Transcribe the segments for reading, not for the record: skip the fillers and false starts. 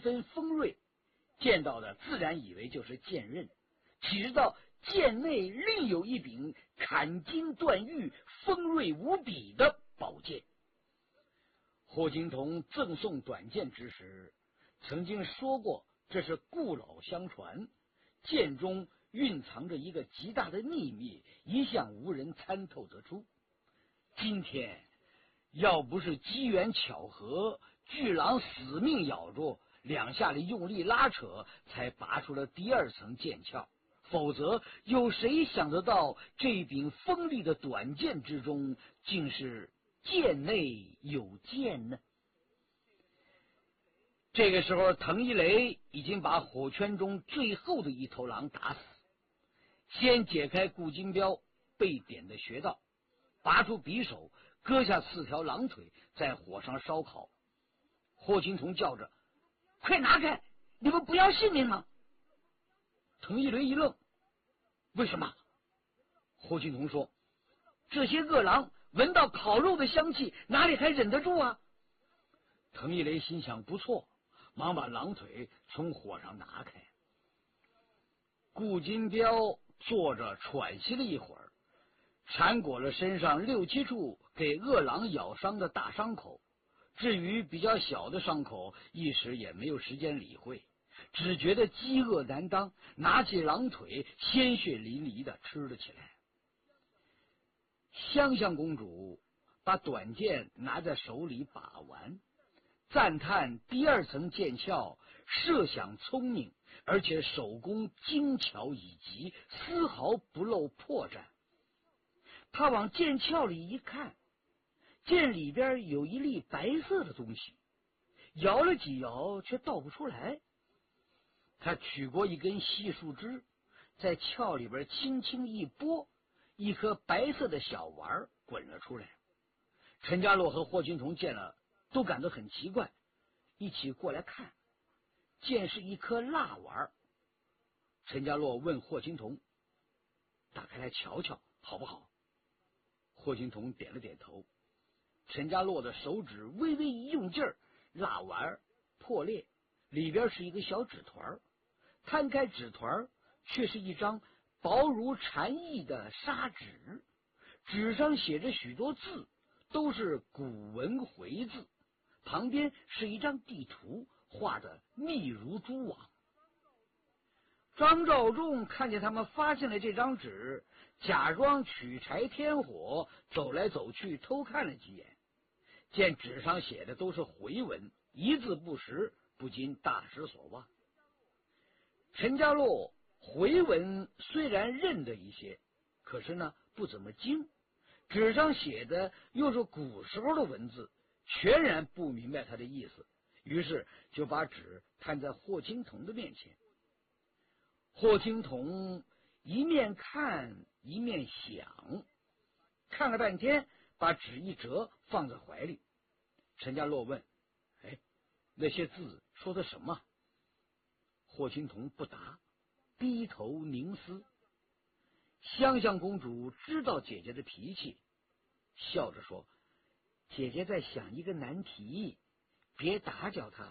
分锋锐，见到的自然以为就是剑刃，岂知道剑内另有一柄砍金断玉、锋锐无比的宝剑。霍金童赠送短剑之时，曾经说过这是故老相传，剑中蕴藏着一个极大的秘密，一向无人参透得出。今天要不是机缘巧合，巨狼死命咬住，两下里用力拉扯，才拔出了第二层剑鞘，否则有谁想得到这柄锋利的短剑之中竟是剑内有剑呢？这个时候，滕一雷已经把火圈中最后的一头狼打死，先解开顾金彪被点的穴道，拔出匕首，割下4条狼腿，在火上烧烤。霍金童叫着：“快拿开！你们不要性命吗？”滕一雷一愣：“为什么？”霍金童说：“这些恶狼闻到烤肉的香气，哪里还忍得住啊？”滕一雷心想不错，忙把狼腿从火上拿开。顾金彪坐着喘息了一会儿，缠裹了身上6、7处给恶狼咬伤的大伤口，至于比较小的伤口，一时也没有时间理会，只觉得饥饿难当，拿起狼腿鲜血淋漓的吃了起来。香香公主把短剑拿在手里把玩，赞叹第二层剑鞘设想聪明，而且手工精巧以极，丝毫不露破绽。他往剑鞘里一看，剑里边有一粒白色的东西，摇了几摇却倒不出来。他取过一根细树枝，在鞘里边轻轻一拨，一颗白色的小丸滚了出来。陈家洛和霍金童见了都感到很奇怪，一起过来看，见是一颗蜡丸。陈家洛问霍金童：“打开来瞧瞧好不好？”霍金童点了点头。陈家洛的手指微微一用劲儿，蜡丸破裂，里边是一个小纸团，摊开纸团却是一张薄如蝉翼的砂纸，纸上写着许多字，都是古文回字，旁边是一张地图，画得密如蛛网。张召仲看见他们发现了这张纸，假装取柴添火，走来走去偷看了几眼，见纸上写的都是回文，一字不识，不禁大失所望。陈家洛回文虽然认得一些，可是呢不怎么精，纸上写的又是古时候的文字，全然不明白他的意思，于是就把纸摊在霍金童的面前。霍金童一面看一面想，看了半天，把纸一折放在怀里。陈家洛问：“哎，那些字说的什么？”霍金童不答，低头凝思。香香公主知道姐姐的脾气，笑着说：“姐姐在想一个难题，别打搅她。”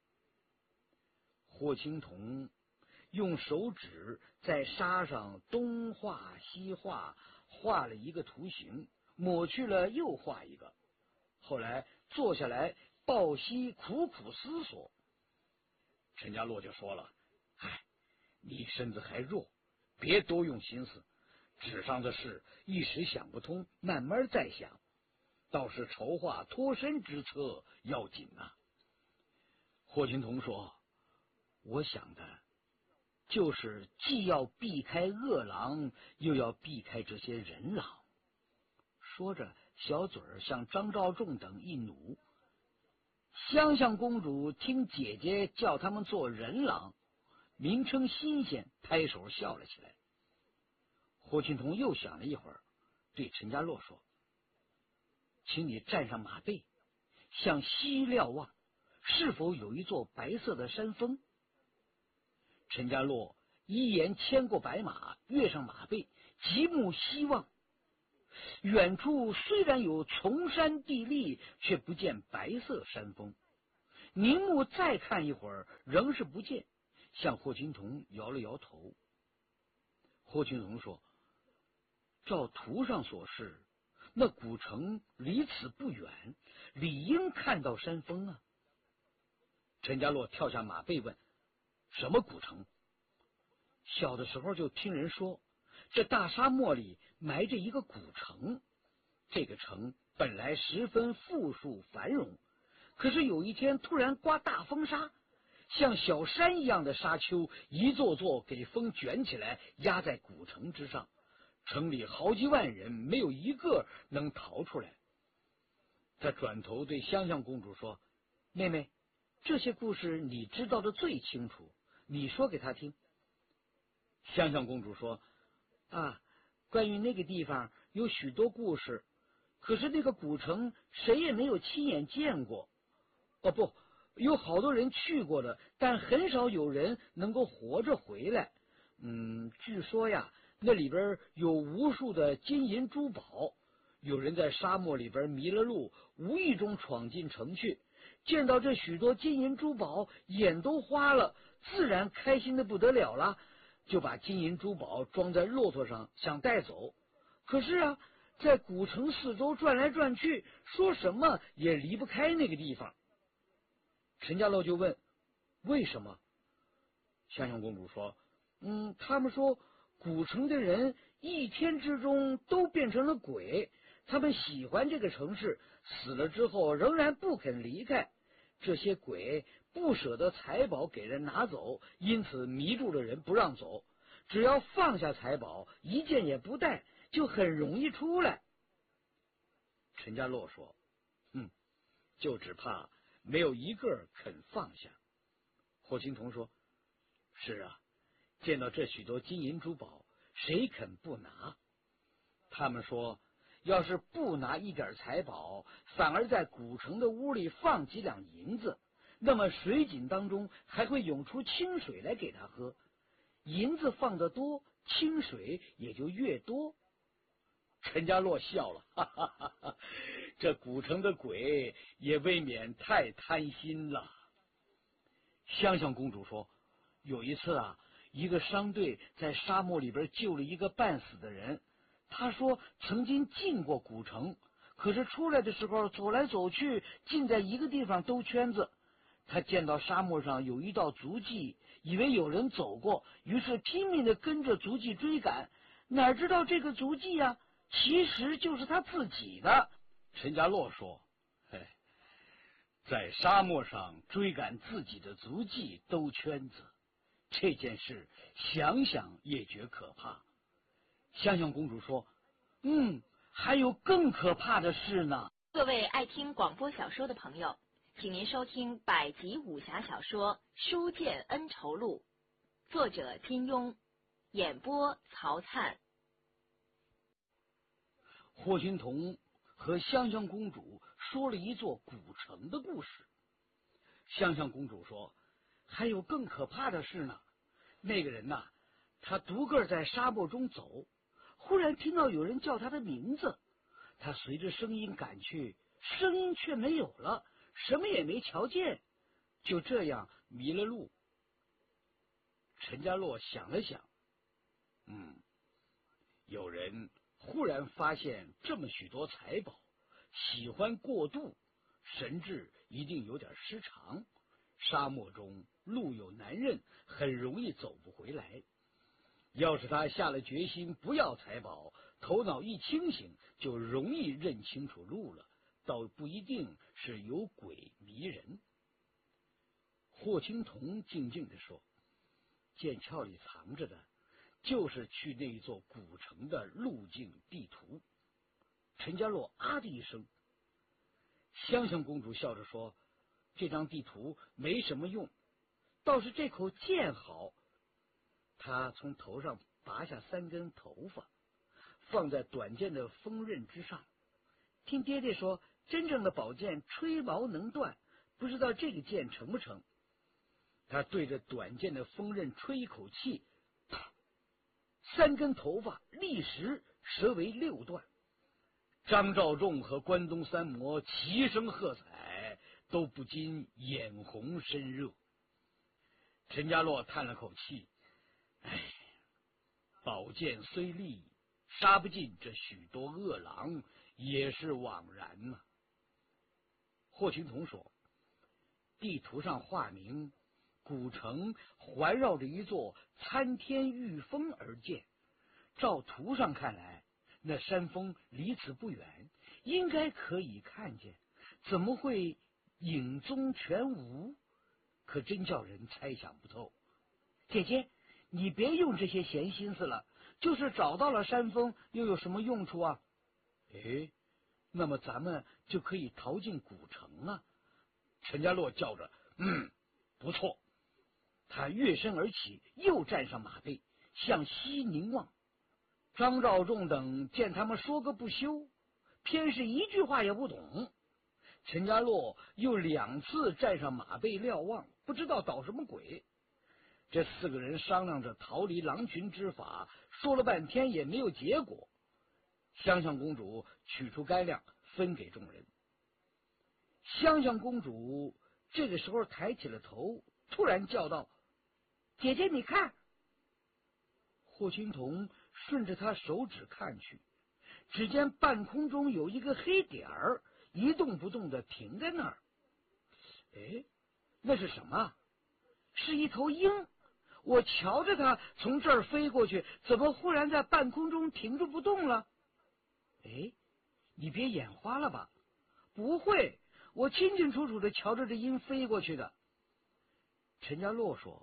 霍金童用手指在沙上东画西画，画了一个图形，抹去了又画一个，后来坐下来抱膝苦苦思索。陈家洛就说了：“哎，你身子还弱，别多用心思，纸上的事一时想不通，慢慢再想，倒是筹划脱身之策要紧啊。”霍金童说：“我想的就是既要避开恶狼，又要避开这些人狼。”说着，小嘴儿向张召仲等一努。香香公主听姐姐叫他们做人狼，名称新鲜，拍手笑了起来。霍金童又想了一会儿，对陈家洛说：“请你站上马背，向西瞭望，是否有一座白色的山峰？”陈家洛一言牵过白马，跃上马背，极目西望。远处虽然有崇山地立，却不见白色山峰。 宁木再看一会儿，仍是不见，向霍青桐摇了摇头。霍青桐说：“照图上所示，那古城离此不远，理应看到山峰啊。”陈家洛跳下马背问：“什么古城？”小的时候就听人说，这大沙漠里埋着一个古城，这个城本来十分富庶繁荣，可是有一天突然刮大风沙，像小山一样的沙丘一座座给风卷起来，压在古城之上，城里好几万人没有一个能逃出来。他转头对香香公主说：“妹妹，这些故事你知道的最清楚，你说给他听。”香香公主说：“啊，关于那个地方有许多故事，可是那个古城谁也没有亲眼见过。哦不，有好多人去过的，但很少有人能够活着回来。据说呀，那里边有无数的金银珠宝，有人在沙漠里边迷了路，无意中闯进城去，见到这许多金银珠宝，眼都花了，自然开心的不得了了，就把金银珠宝装在骆驼上想带走。可是啊，在古城四周转来转去，说什么也离不开那个地方。”陈家洛就问：“为什么？”香香公主说：“他们说古城的人一天之中都变成了鬼，他们喜欢这个城市，死了之后仍然不肯离开。这些鬼不舍得财宝给人拿走，因此迷住了人不让走。只要放下财宝，一件也不带，就很容易出来。”陈家洛说：“就只怕没有一个肯放下。”霍青桐说：“是啊，见到这许多金银珠宝，谁肯不拿？他们说，要是不拿一点财宝，反而在古城的屋里放几两银子，那么水井当中还会涌出清水来给他喝。银子放得多，清水也就越多。”陈家洛笑了，哈哈哈哈，这古城的鬼也未免太贪心了。香香公主说：“有一次啊，一个商队在沙漠里边救了一个半死的人，他说曾经进过古城，可是出来的时候走来走去，尽在一个地方兜圈子。他见到沙漠上有一道足迹，以为有人走过，于是拼命的跟着足迹追赶，哪知道这个足迹啊，其实就是他自己的。”陈家洛说：“在沙漠上追赶自己的足迹兜圈子，这件事想想也觉可怕。”香香公主说：“还有更可怕的事呢。” 各位爱听广播小说的朋友，请您收听百集武侠小说《书剑恩仇录》，作者金庸，演播曹灿。 霍青桐和香香公主说了一座古城的故事。香香公主说：“还有更可怕的事呢。那个人呐，他独个在沙漠中走，忽然听到有人叫他的名字，他随着声音赶去，声音却没有了，什么也没瞧见，就这样迷了路。”陈家洛想了想，有人忽然发现这么许多财宝，喜欢过度，神智一定有点失常。沙漠中路有难认，很容易走不回来。要是他下了决心不要财宝，头脑一清醒，就容易认清楚路了，倒不一定是有鬼迷人。霍青桐静静地说：“剑鞘里藏着的就是去那座古城的路径地图。”陈家洛啊的一声。香香公主笑着说：“这张地图没什么用，倒是这口剑好。”她从头上拔下3根头发，放在短剑的锋刃之上。听爹爹说，真正的宝剑吹毛能断，不知道这个剑成不成。他对着短剑的锋刃吹一口气，3根头发立时折为6段。张召仲和关东三魔齐声喝彩， 都不禁眼红身热。陈家洛叹了口气，唉，宝剑虽利，杀不尽这许多恶狼，也是枉然呐。霍群同说，地图上画明古城环绕着一座参天玉峰而建，照图上看来，那山峰离此不远，应该可以看见，怎么会影踪全无？可真叫人猜想不透。姐姐，你别用这些闲心思了，就是找到了山峰，又有什么用处啊？哎，那么咱们就可以逃进古城啊！陈家洛叫着：“不错。”他跃身而起，又站上马背，向西凝望。张召仲等见他们说个不休，偏是一句话也不懂。陈家洛又2次站上马背瞭望，不知道捣什么鬼。这4个人商量着逃离狼群之法，说了半天也没有结果。香香公主取出干粮分给众人。香香公主这个时候抬起了头，突然叫道：“姐姐，你看！”霍青桐顺着她手指看去，只见半空中有一个黑点儿一动不动的停在那儿。哎，那是什么？是一头鹰。我瞧着它从这儿飞过去，怎么忽然在半空中停住不动了？哎，你别眼花了吧？不会，我清清楚楚的瞧着这鹰飞过去的。陈家洛说：“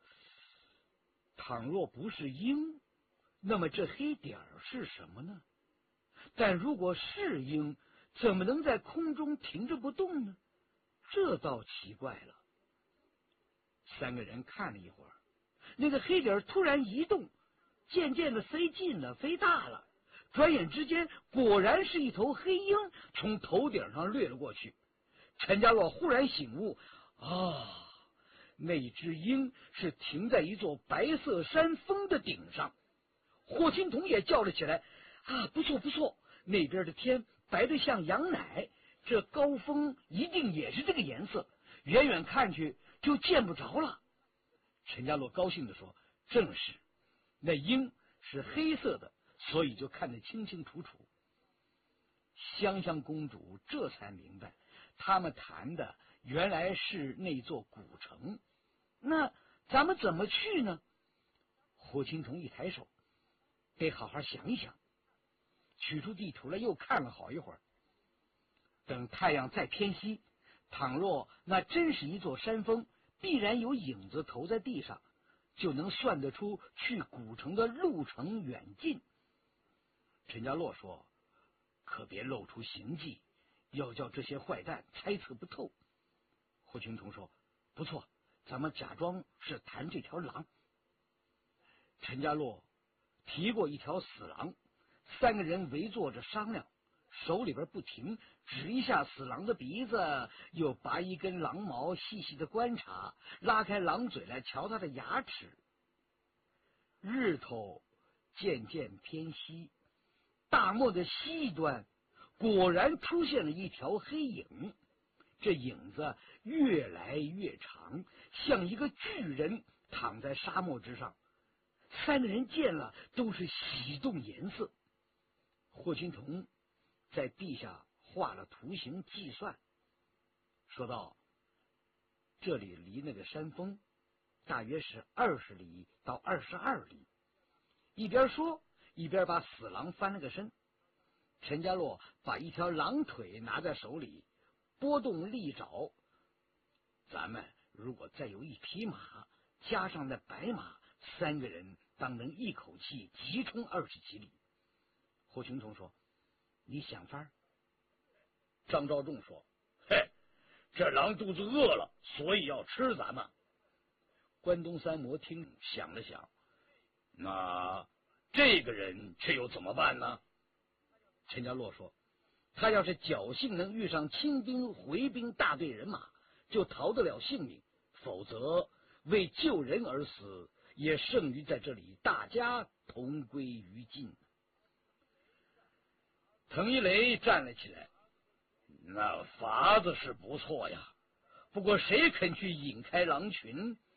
倘若不是鹰，那么这黑点儿是什么呢？但如果是鹰，怎么能在空中停着不动呢？这倒奇怪了。”3个人看了一会儿，那个黑点突然移动，渐渐的飞近了，飞大了。转眼之间，果然是一头黑鹰从头顶上掠了过去。陈家洛忽然醒悟，那只鹰是停在一座白色山峰的顶上。霍青桐也叫了起来：“不错不错，那边的天白得像羊奶，这高峰一定也是这个颜色，远远看去就见不着了。”陈家洛高兴地说：“正是，那鹰是黑色的，所以就看得清清楚楚。”香香公主这才明白，他们谈的原来是那座古城。那咱们怎么去呢？霍青桐一抬手，得好好想一想。取出地图来，又看了好一会儿。等太阳再偏西，倘若那真是一座山峰，必然有影子投在地上，就能算得出去古城的路程远近。陈家洛说：“可别露出行迹，要叫这些坏蛋猜测不透。”霍青桐说：“不错，咱们假装是谈这条狼。”陈家洛提过一条死狼，3个人围坐着商量，手里边不停指一下死狼的鼻子，又拔一根狼毛细细的观察，拉开狼嘴来瞧它的牙齿。日头渐渐偏西，大漠的西端果然出现了一条黑影，这影子越来越长，像一个巨人躺在沙漠之上。3个人见了都是喜动颜色。霍青桐在地下画了图形计算，说道：“这里离那个山峰大约是20里到22里。”一边说一边把死狼翻了个身。陈家洛把一条狼腿拿在手里，拨动利爪。咱们如果再有1匹马，加上那白马，3个人当能一口气急冲20几里。霍青桐说：“你想法？”张召仲说：“嘿，这狼肚子饿了，所以要吃咱们。”关东三魔听想了想，那这个人却又怎么办呢？陈家洛说：“他要是侥幸能遇上清兵回兵大队人马，就逃得了性命；否则为救人而死，也胜于在这里大家同归于尽。”滕一雷站了起来：“ 那法子是不错呀，不过谁肯去引开狼群，